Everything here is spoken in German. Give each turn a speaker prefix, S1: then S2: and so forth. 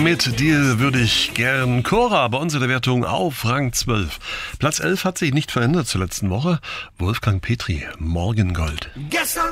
S1: mit Dir würde ich gern. Cora bei uns in der Wertung auf Rang 12. Platz 11 hat sich nicht verändert zur letzten Woche. Wolfgang Petri, Morgengold.